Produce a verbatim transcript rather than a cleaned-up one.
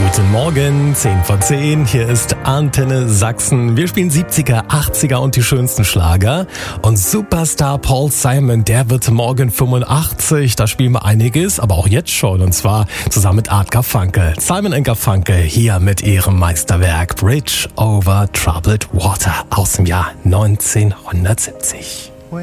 Guten Morgen, zehn vor zehn, hier ist Antenne Sachsen. Wir spielen siebziger, achtziger und die schönsten Schlager. Und Superstar Paul Simon, der wird morgen fünfundachtzig. Da spielen wir einiges, aber auch jetzt schon. Und zwar zusammen mit Art Garfunkel. Simon and Garfunkel hier mit ihrem Meisterwerk Bridge over Troubled Water aus dem Jahr neunzehnhundertsiebzig.